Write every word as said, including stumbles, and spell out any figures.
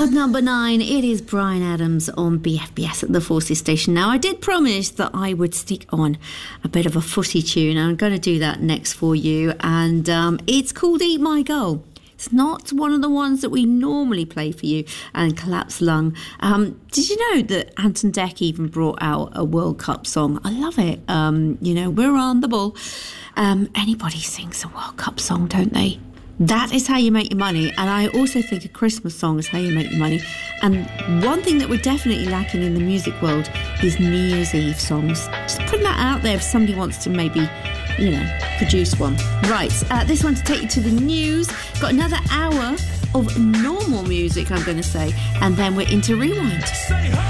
At number nine, it is Bryan Adams on B F B S at the Forces Station. Now, I did promise that I would stick on a bit of a footy tune, and I'm going to do that next for you. And um, it's called Eat My Goal. It's not one of the ones that we normally play for you, and Collapsed Lung. Um, did you know that Anton Deck even brought out a World Cup song? I love it. Um, you know, we're on the ball. Um, anybody sings a World Cup song, don't they? That is how you make your money. And I also think a Christmas song is how you make your money. And one thing that we're definitely lacking in the music world is New Year's Eve songs. Just putting that out there if somebody wants to maybe, you know, produce one. Right, uh, this one to take you to the news. Got another hour of normal music, I'm going to say. And then we're into Rewind.